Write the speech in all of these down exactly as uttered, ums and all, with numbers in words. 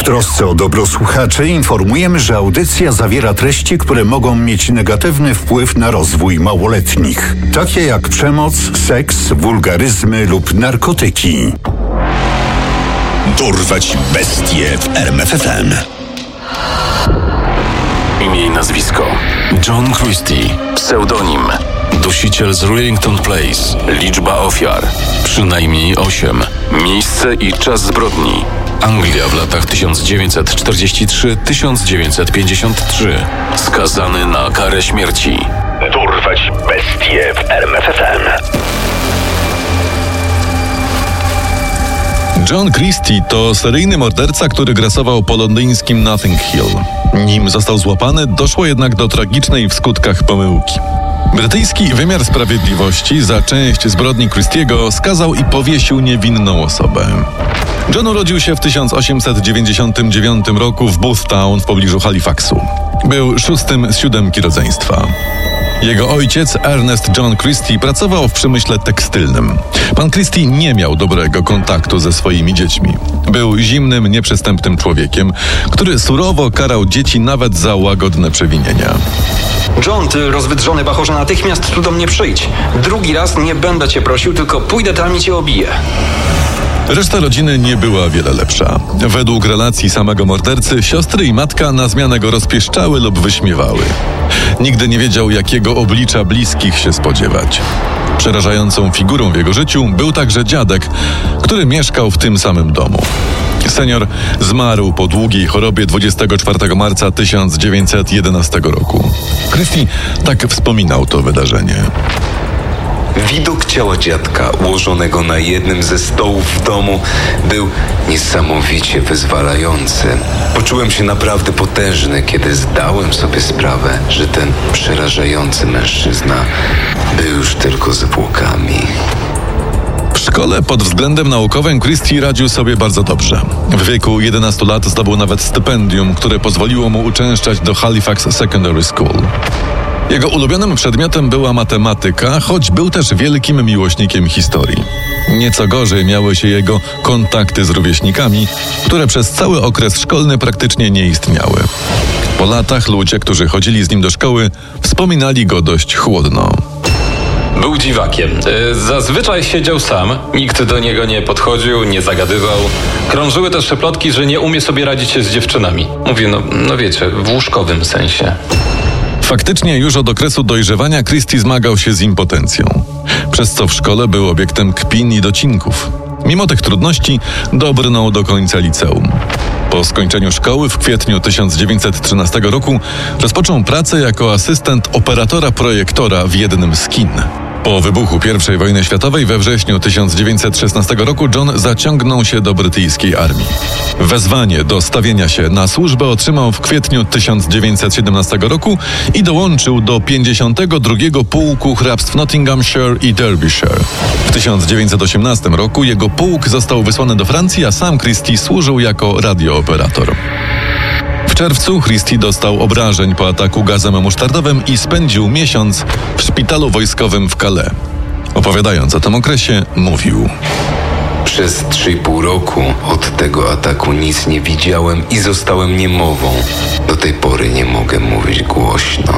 W trosce o dobro słuchaczy informujemy, że audycja zawiera treści, które mogą mieć negatywny wpływ na rozwój małoletnich, takie jak przemoc, seks, wulgaryzmy lub narkotyki. Dorwać bestie w R M F F M. Imię i nazwisko: John Christie. Pseudonim: dusiciel z Rillington Place. Liczba ofiar: przynajmniej osiem. Miejsce i czas zbrodni: Anglia w latach tysiąc dziewięćset czterdziesty trzeci do tysiąc dziewięćset pięćdziesiątego trzeciego. Skazany na karę śmierci. Dorwać bestie w R M F F M. John Christie to seryjny morderca, który grasował po londyńskim Notting Hill. Nim został złapany, doszło jednak do tragicznej w skutkach pomyłki. Brytyjski wymiar sprawiedliwości za część zbrodni Christiego skazał i powiesił niewinną osobę. John urodził się w tysiąc osiemset dziewięćdziesiątym dziewiątym roku w Booth Town w pobliżu Halifaxu. Był szóstym z siódemki rodzeństwa. Jego ojciec, Ernest John Christie, pracował w przemyśle tekstylnym. Pan Christie nie miał dobrego kontaktu ze swoimi dziećmi. Był zimnym, nieprzystępnym człowiekiem, który surowo karał dzieci nawet za łagodne przewinienia. John, ty rozwydrzony bachorze, natychmiast tu do mnie przyjdź. Drugi raz nie będę cię prosił, tylko pójdę tam i cię obiję. Reszta rodziny nie była wiele lepsza. Według relacji samego mordercy, siostry i matka na zmianę go rozpieszczały lub wyśmiewały. Nigdy nie wiedział, jakiego oblicza bliskich się spodziewać. Przerażającą figurą w jego życiu był także dziadek, który mieszkał w tym samym domu. Senior zmarł po długiej chorobie dwudziestego czwartego marca tysiąc dziewięćset jedenastego roku. Christie tak wspominał to wydarzenie. Widok ciała dziadka ułożonego na jednym ze stołów w domu był niesamowicie wyzwalający. Poczułem się naprawdę potężny, kiedy zdałem sobie sprawę, że ten przerażający mężczyzna był już tylko zwłokami. W szkole pod względem naukowym Christie radził sobie bardzo dobrze. W wieku jedenastu lat zdobył nawet stypendium, które pozwoliło mu uczęszczać do Halifax Secondary School. Jego ulubionym przedmiotem była matematyka, choć był też wielkim miłośnikiem historii. Nieco gorzej miały się jego kontakty z rówieśnikami, które przez cały okres szkolny praktycznie nie istniały. Po latach ludzie, którzy chodzili z nim do szkoły, wspominali go dość chłodno. Był dziwakiem. Zazwyczaj siedział sam, nikt do niego nie podchodził, nie zagadywał. Krążyły też plotki, że nie umie sobie radzić się z dziewczynami. Mówię, no, no wiecie, w łóżkowym sensie. Faktycznie już od okresu dojrzewania Christie zmagał się z impotencją, przez co w szkole był obiektem kpin i docinków. Mimo tych trudności dobrnął do końca liceum. Po skończeniu szkoły w kwietniu tysiąc dziewięćset trzynastego roku rozpoczął pracę jako asystent operatora projektora w jednym z kin. Po wybuchu pierwszej wojny światowej we wrześniu tysiąc dziewięćset szesnastego roku John zaciągnął się do brytyjskiej armii. Wezwanie do stawienia się na służbę otrzymał w kwietniu tysiąc dziewięćset siedemnastego roku i dołączył do pięćdziesiątego drugiego Pułku Hrabstw Nottinghamshire i Derbyshire. W tysiąc dziewięćset osiemnastym roku jego pułk został wysłany do Francji, a sam Christie służył jako radiooperator. W czerwcu Christie dostał obrażeń po ataku gazem musztardowym i spędził miesiąc w szpitalu wojskowym w Calais. Opowiadając o tym okresie, mówił: Przez trzy i pół roku od tego ataku nic nie widziałem i zostałem niemową. Do tej pory nie mogę mówić głośno.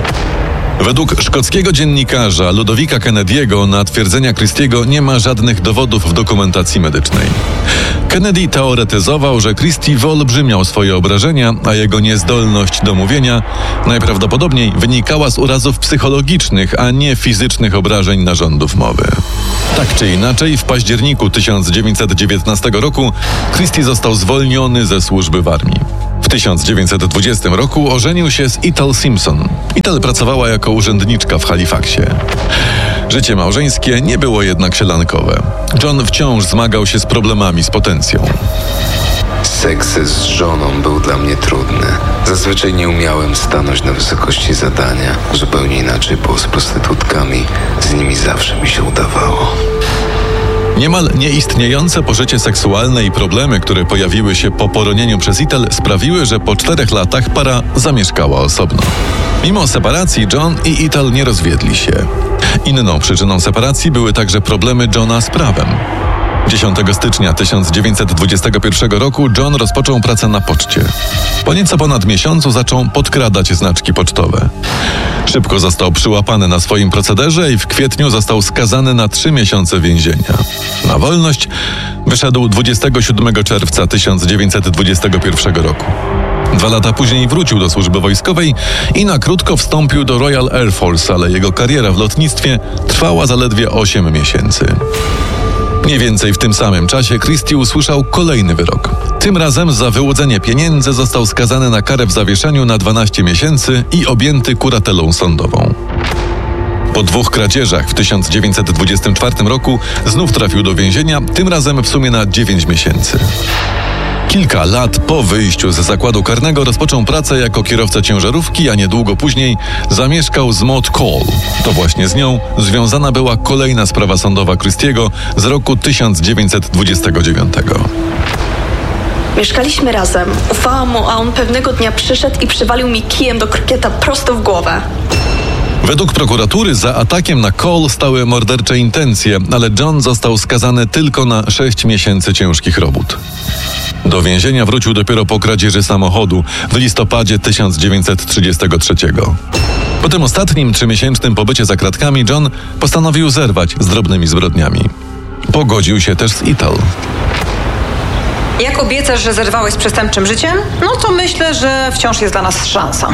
Według szkockiego dziennikarza Ludowika Kennedy'ego na twierdzenia Christiego nie ma żadnych dowodów w dokumentacji medycznej. Kennedy teoretyzował, że Christie wyolbrzymiał swoje obrażenia, a jego niezdolność do mówienia najprawdopodobniej wynikała z urazów psychologicznych, a nie fizycznych obrażeń narządów mowy. Tak czy inaczej, w październiku tysiąc dziewięćset dziewiętnastego roku Christie został zwolniony ze służby w armii. W tysiąc dziewięćset dwudziestym roku ożenił się z Ethel Simpson. Ethel pracowała jako urzędniczka w Halifaxie. Życie małżeńskie nie było jednak sielankowe. John wciąż zmagał się z problemami z potencją. Seks z żoną był dla mnie trudny. Zazwyczaj nie umiałem stanąć na wysokości zadania. Zupełnie inaczej było z prostytutkami. Z nimi zawsze mi się udawało. Niemal nieistniejące pożycie seksualne i problemy, które pojawiły się po poronieniu przez Ethel, sprawiły, że po czterech latach para zamieszkała osobno. Mimo separacji John i Ethel nie rozwiedli się. Inną przyczyną separacji były także problemy Johna z prawem. dziesiątego stycznia tysiąc dziewięćset dwudziestego pierwszego roku John rozpoczął pracę na poczcie. Po nieco ponad miesiącu zaczął podkradać znaczki pocztowe. Szybko został przyłapany na swoim procederze i w kwietniu został skazany na trzy miesiące więzienia. Na wolność wyszedł dwudziestego siódmego czerwca tysiąc dziewięćset dwudziestego pierwszego roku. Dwa lata później wrócił do służby wojskowej i na krótko wstąpił do Royal Air Force, ale jego kariera w lotnictwie trwała zaledwie osiem miesięcy. Mniej więcej w tym samym czasie Christie usłyszał kolejny wyrok. Tym razem za wyłudzenie pieniędzy został skazany na karę w zawieszeniu na dwanaście miesięcy i objęty kuratelą sądową. Po dwóch kradzieżach w tysiąc dziewięćset dwudziestym czwartym roku znów trafił do więzienia, tym razem w sumie na dziewięć miesięcy. Kilka lat po wyjściu z zakładu karnego rozpoczął pracę jako kierowca ciężarówki, a niedługo później zamieszkał z Maud Cole. To właśnie z nią związana była kolejna sprawa sądowa Christiego z roku tysiąc dziewięćset dwudziestego dziewiątego. Mieszkaliśmy razem. Ufałam mu, a on pewnego dnia przyszedł i przywalił mi kijem do krokieta prosto w głowę. Według prokuratury za atakiem na Cole stały mordercze intencje, ale John został skazany tylko na sześć miesięcy ciężkich robót. Do więzienia wrócił dopiero po kradzieży samochodu w listopadzie tysiąc dziewięćset trzydziestego trzeciego. Po tym ostatnim trzymiesięcznym pobycie za kratkami John postanowił zerwać z drobnymi zbrodniami. Pogodził się też z Ethel. Jak obiecasz, że zerwałeś z przestępczym życiem? No to myślę, że wciąż jest dla nas szansa.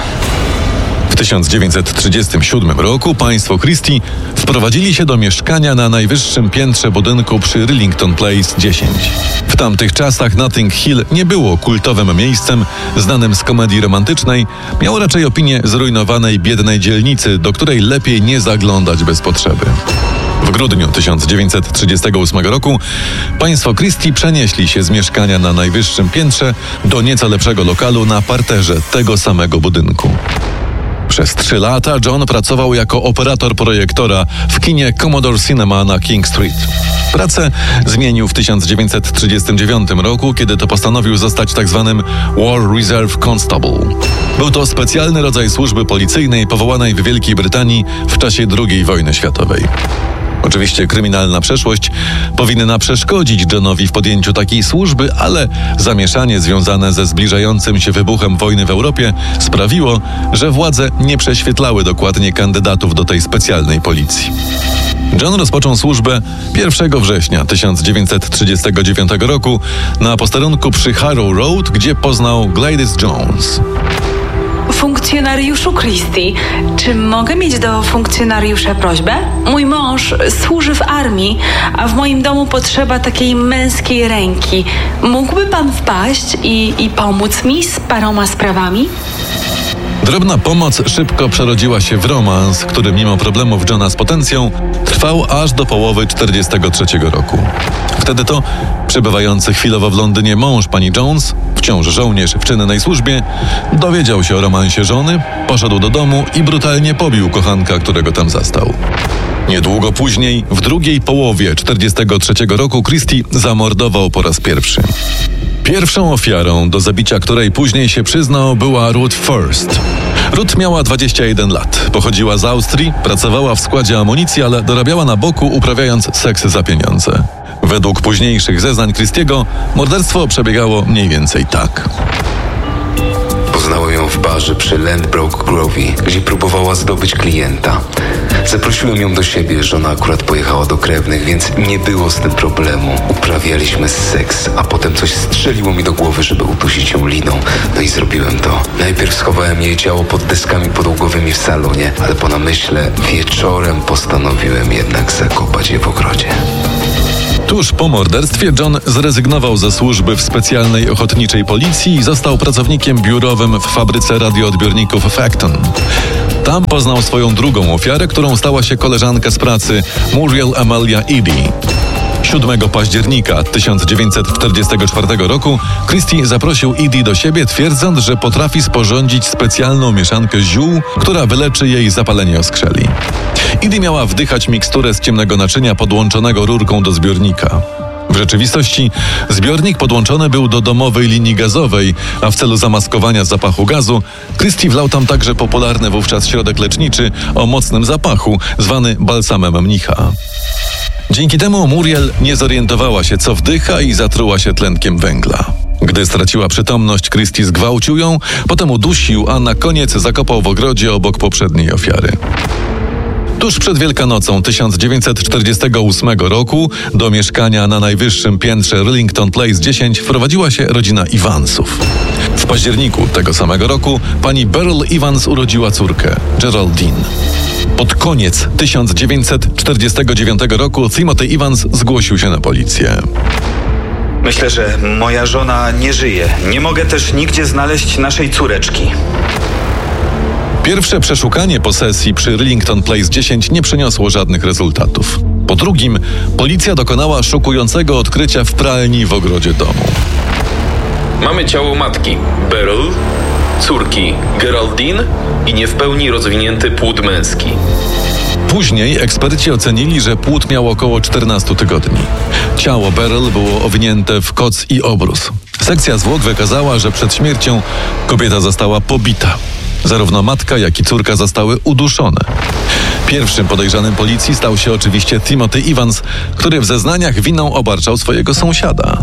W tysiąc dziewięćset trzydziestym siódmym roku państwo Christie wprowadzili się do mieszkania na najwyższym piętrze budynku przy Rillington Place dziesięć. W tamtych czasach Notting Hill nie było kultowym miejscem znanym z komedii romantycznej, miało raczej opinię zrujnowanej, biednej dzielnicy, do której lepiej nie zaglądać bez potrzeby. W grudniu tysiąc dziewięćset trzydziestego ósmego roku państwo Christie przenieśli się z mieszkania na najwyższym piętrze do nieco lepszego lokalu na parterze tego samego budynku. Przez trzy lata John pracował jako operator projektora w kinie Commodore Cinema na King Street. Pracę zmienił w tysiąc dziewięćset trzydziestym dziewiątym roku, kiedy to postanowił zostać tzw. War Reserve Constable. Był to specjalny rodzaj służby policyjnej powołanej w Wielkiej Brytanii w czasie drugiej wojny światowej. Oczywiście kryminalna przeszłość powinna przeszkodzić Johnowi w podjęciu takiej służby, ale zamieszanie związane ze zbliżającym się wybuchem wojny w Europie sprawiło, że władze nie prześwietlały dokładnie kandydatów do tej specjalnej policji. John rozpoczął służbę pierwszego września tysiąc dziewięćset trzydziestego dziewiątego roku na posterunku przy Harrow Road, gdzie poznał Gladys Jones. Funkcjonariuszu Christie, czy mogę mieć do funkcjonariusza prośbę? Mój mąż służy w armii, a w moim domu potrzeba takiej męskiej ręki. Mógłby pan wpaść i, i pomóc mi z paroma sprawami? Drobna pomoc szybko przerodziła się w romans, który mimo problemów Johna z potencją trwał aż do połowy czterdziestego trzeciego roku. Wtedy to przebywający chwilowo w Londynie mąż pani Jones, wciąż żołnierz w czynnej służbie, dowiedział się o romansie żony, poszedł do domu i brutalnie pobił kochanka, którego tam zastał. Niedługo później, w drugiej połowie czterdziestego trzeciego roku Christie zamordował po raz pierwszy. Pierwszą ofiarą, do zabicia której później się przyznał, była Ruth First. Ruth miała dwadzieścia jeden lat, pochodziła z Austrii, pracowała w składzie amunicji, ale dorabiała na boku, uprawiając seks za pieniądze. Według późniejszych zeznań Christiego morderstwo przebiegało mniej więcej tak. Poznałem ją w barze przy Ladbroke Grove, gdzie próbowała zdobyć klienta. Zaprosiłem ją do siebie, żona akurat pojechała do krewnych, więc nie było z tym problemu. Uprawialiśmy seks, a potem coś strzeliło mi do głowy, żeby udusić ją liną. No i zrobiłem to. Najpierw schowałem jej ciało pod deskami podłogowymi w salonie, ale po namyśle wieczorem postanowiłem jednak zakopać je w ogrodzie. Tuż po morderstwie John zrezygnował ze służby w specjalnej ochotniczej policji i został pracownikiem biurowym w fabryce radioodbiorników Facton. Tam poznał swoją drugą ofiarę, którą stała się koleżanka z pracy Muriel Amelia Eady. siódmego października tysiąc dziewięćset czterdziestego czwartego roku Christie zaprosił Eady do siebie, twierdząc, że potrafi sporządzić specjalną mieszankę ziół, która wyleczy jej zapalenie oskrzeli. Eady miała wdychać miksturę z ciemnego naczynia podłączonego rurką do zbiornika. W rzeczywistości zbiornik podłączony był do domowej linii gazowej, a w celu zamaskowania zapachu gazu Christie wlał tam także popularny wówczas środek leczniczy o mocnym zapachu, zwany balsamem mnicha. Dzięki temu Muriel nie zorientowała się, co wdycha, i zatruła się tlenkiem węgla. Gdy straciła przytomność, Christie zgwałcił ją, potem udusił, a na koniec zakopał w ogrodzie obok poprzedniej ofiary. Tuż przed Wielkanocą tysiąc dziewięćset czterdziestego ósmego roku do mieszkania na najwyższym piętrze Rillington Place dziesięć wprowadziła się rodzina Evansów. W październiku tego samego roku pani Beryl Evans urodziła córkę, Geraldine. Pod koniec tysiąc dziewięćset czterdziestego dziewiątego roku Timothy Evans zgłosił się na policję. Myślę, że moja żona nie żyje. Nie mogę też nigdzie znaleźć naszej córeczki. Pierwsze przeszukanie posesji przy Rillington Place dziesięć nie przyniosło żadnych rezultatów. Po drugim, policja dokonała szokującego odkrycia w pralni w ogrodzie domu. Mamy ciało matki, Beryl, córki, Geraldine i nie w pełni rozwinięty płód męski. Później eksperci ocenili, że płód miał około czternaście tygodni. Ciało Beryl było owinięte w koc i obrus. Sekcja zwłok wykazała, że przed śmiercią kobieta została pobita. Zarówno matka, jak i córka zostały uduszone. Pierwszym podejrzanym policji stał się oczywiście Timothy Evans, który w zeznaniach winą obarczał swojego sąsiada.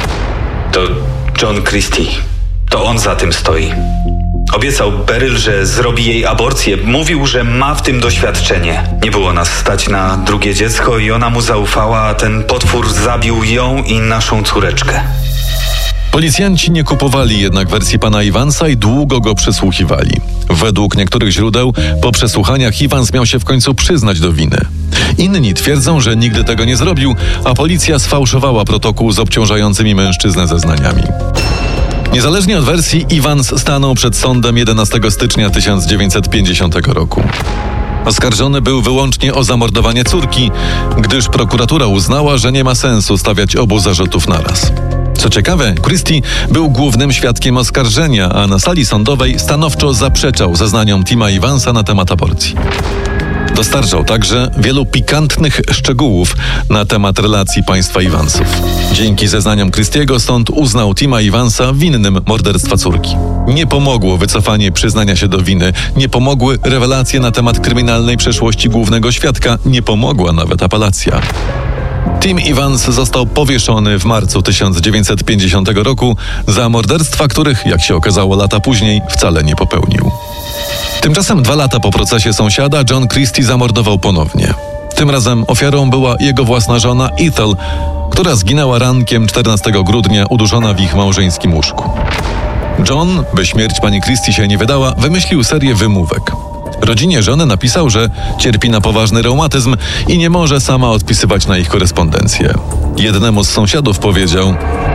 To John Christie. To on za tym stoi. Obiecał Beryl, że zrobi jej aborcję. Mówił, że ma w tym doświadczenie. Nie było nas stać na drugie dziecko i ona mu zaufała, a ten potwór zabił ją i naszą córeczkę. Policjanci nie kupowali jednak wersji pana Evansa i długo go przesłuchiwali. Według niektórych źródeł po przesłuchaniach Evans miał się w końcu przyznać do winy. Inni twierdzą, że nigdy tego nie zrobił, a policja sfałszowała protokół z obciążającymi mężczyznę zeznaniami. Niezależnie od wersji, Evans stanął przed sądem jedenastego stycznia tysiąc dziewięćset pięćdziesiątego roku. Oskarżony był wyłącznie o zamordowanie córki, gdyż prokuratura uznała, że nie ma sensu stawiać obu zarzutów naraz. Co ciekawe, Christie był głównym świadkiem oskarżenia, a na sali sądowej stanowczo zaprzeczał zeznaniom Tima Evansa na temat aborcji. Dostarczał także wielu pikantnych szczegółów na temat relacji państwa Evansów. Dzięki zeznaniom Christiego sąd uznał Tima Evansa winnym morderstwa córki. Nie pomogło wycofanie przyznania się do winy, nie pomogły rewelacje na temat kryminalnej przeszłości głównego świadka, nie pomogła nawet apelacja. Tim Evans został powieszony w marcu tysiąc dziewięćset pięćdziesiątego roku za morderstwa, których, jak się okazało lata później, wcale nie popełnił. Tymczasem dwa lata po procesie sąsiada John Christie zamordował ponownie. Tym razem ofiarą była jego własna żona Ethel, która zginęła rankiem czternastego grudnia uduszona w ich małżeńskim łóżku. John, by śmierć pani Christie się nie wydała, wymyślił serię wymówek. Rodzinie żony napisał, że cierpi na poważny reumatyzm i nie może sama odpisywać na ich korespondencję. Jednemu z sąsiadów powiedział: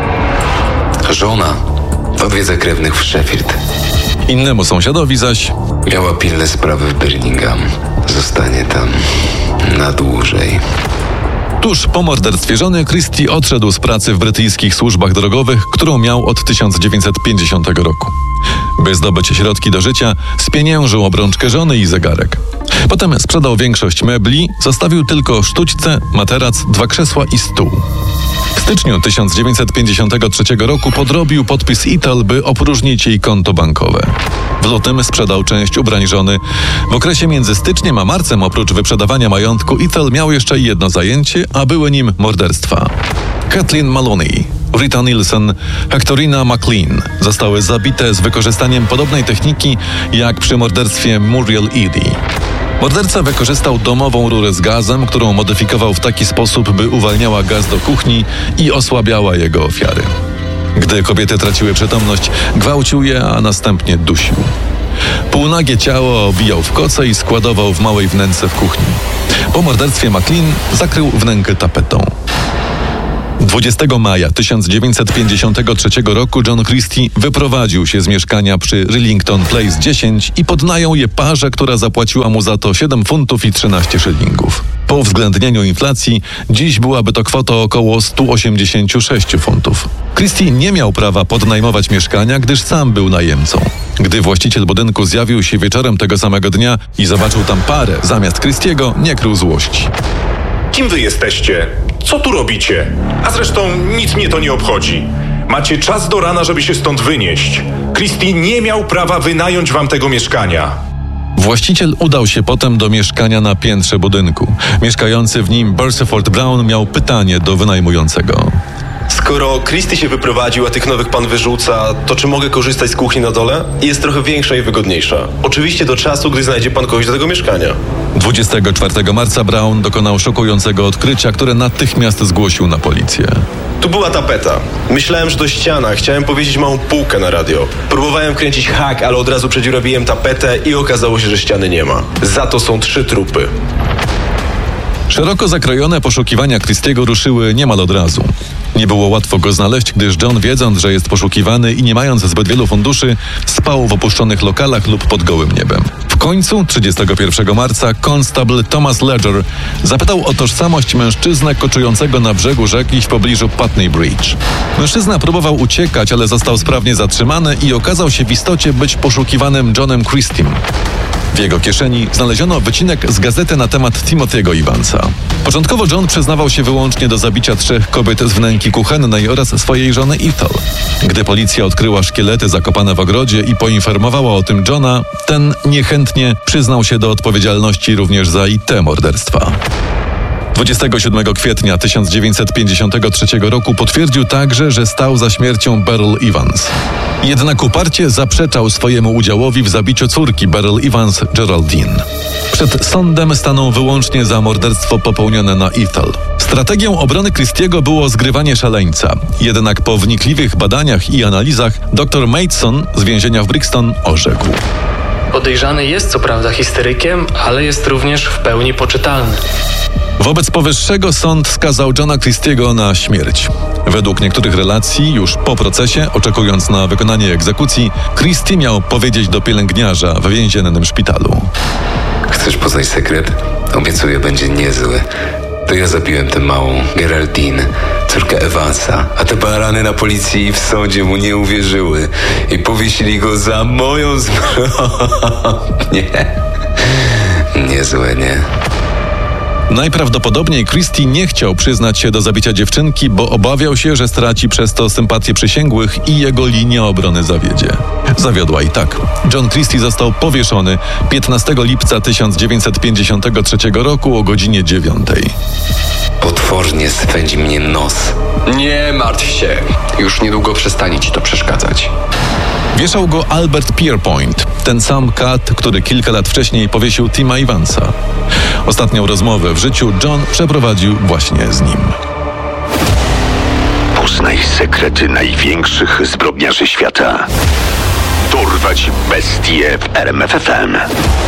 Żona odwiedza krewnych w Sheffield. Innemu sąsiadowi zaś: miała pilne sprawy w Birmingham. Zostanie tam na dłużej. Tuż po morderstwie żony Christie odszedł z pracy w brytyjskich służbach drogowych, którą miał od tysiąc dziewięćset pięćdziesiątego roku. By zdobyć środki do życia, spieniężył obrączkę żony i zegarek. Potem sprzedał większość mebli, zostawił tylko sztućce, materac, dwa krzesła i stół. W styczniu tysiąc dziewięćset pięćdziesiątego trzeciego roku podrobił podpis Ethel, by opróżnić jej konto bankowe. W lutym sprzedał część ubrań żony. W okresie między styczniem a marcem, oprócz wyprzedawania majątku, Ethel miał jeszcze jedno zajęcie, a były nim morderstwa. Kathleen Maloney, Rita Nielsen, Hectorina McLean zostały zabite z wykorzystaniem podobnej techniki jak przy morderstwie Muriel Eddy. Morderca wykorzystał domową rurę z gazem, którą modyfikował w taki sposób, by uwalniała gaz do kuchni i osłabiała jego ofiary. Gdy kobiety traciły przytomność, gwałcił je, a następnie dusił. Półnagie ciało obijał w koce i składował w małej wnęce w kuchni. Po morderstwie McLean zakrył wnękę tapetą. dwudziestego maja tysiąc dziewięćset pięćdziesiątego trzeciego roku John Christie wyprowadził się z mieszkania przy Rillington Place dziesięć i podnajął je parze, która zapłaciła mu za to siedem funtów i trzynaście szylingów. Po uwzględnieniu inflacji dziś byłaby to kwota około sto osiemdziesiąt sześć funtów. Christie nie miał prawa podnajmować mieszkania, gdyż sam był najemcą. Gdy właściciel budynku zjawił się wieczorem tego samego dnia i zobaczył tam parę zamiast Christiego, nie krył złości. Kim wy jesteście? Co tu robicie? A zresztą nic mnie to nie obchodzi. Macie czas do rana, żeby się stąd wynieść. Christie nie miał prawa wynająć wam tego mieszkania. Właściciel udał się potem do mieszkania na piętrze budynku. Mieszkający w nim Beresford Brown miał pytanie do wynajmującego. Skoro Christy się wyprowadził, a tych nowych pan wyrzuca, to czy mogę korzystać z kuchni na dole? Jest trochę większa i wygodniejsza. Oczywiście do czasu, gdy znajdzie pan kogoś do tego mieszkania. dwudziestego czwartego marca Brown dokonał szokującego odkrycia, które natychmiast zgłosił na policję. Tu była tapeta. Myślałem, że to ściana. Chciałem powiesić małą półkę na radio. Próbowałem kręcić hak, ale od razu przedziurawiłem tapetę i okazało się, że ściany nie ma. Za to są trzy trupy. Szeroko zakrojone poszukiwania Christiego ruszyły niemal od razu. Nie było łatwo go znaleźć, gdyż John, wiedząc, że jest poszukiwany i nie mając zbyt wielu funduszy, spał w opuszczonych lokalach lub pod gołym niebem. W końcu, trzydziestego pierwszego marca, konstable Thomas Ledger zapytał o tożsamość mężczyznę koczującego na brzegu rzeki w pobliżu Putney Bridge. Mężczyzna próbował uciekać, ale został sprawnie zatrzymany i okazał się w istocie być poszukiwanym Johnem Christym. W jego kieszeni znaleziono wycinek z gazety na temat Timothy'ego Evansa. Początkowo John przyznawał się wyłącznie do zabicia trzech kobiet z wnęki kuchennej oraz swojej żony Ethel. Gdy policja odkryła szkielety zakopane w ogrodzie i poinformowała o tym Johna, ten niechętnie przyznał się do odpowiedzialności również za i te morderstwa. dwudziestego siódmego kwietnia tysiąc dziewięćset pięćdziesiątego trzeciego roku potwierdził także, że stał za śmiercią Beryl Evans. Jednak uparcie zaprzeczał swojemu udziałowi w zabiciu córki Beryl Evans, Geraldine. Przed sądem stanął wyłącznie za morderstwo popełnione na Ethel. Strategią obrony Christiego było zgrywanie szaleńca. Jednak po wnikliwych badaniach i analizach dr Maidson z więzienia w Brixton orzekł: podejrzany jest co prawda histerykiem, ale jest również w pełni poczytalny. Wobec powyższego sąd skazał Johna Christiego na śmierć. Według niektórych relacji, już po procesie, oczekując na wykonanie egzekucji, Christy miał powiedzieć do pielęgniarza w więziennym szpitalu: chcesz poznać sekret? Obiecuję, będzie niezły. To ja zabiłem tę małą Geraldine, córkę Evansa, a te barany na policji i w sądzie mu nie uwierzyły i powiesili go za moją zbrodnię. Niezłe, nie? Najprawdopodobniej Christy nie chciał przyznać się do zabicia dziewczynki, bo obawiał się, że straci przez to sympatię przysięgłych i jego linia obrony zawiedzie. Zawiodła i tak. John Christy został powieszony piętnastego lipca tysiąc dziewięćset pięćdziesiątego trzeciego roku o godzinie dziewiątej. Potwornie swędzi mnie nos. Nie martw się. Już niedługo przestanie ci to przeszkadzać. Wieszał go Albert Pierpoint, ten sam kat, który kilka lat wcześniej powiesił Tima Evansa. Ostatnią rozmowę w życiu John przeprowadził właśnie z nim. Poznaj sekrety największych zbrodniarzy świata. Dorwać bestie w R M F F M.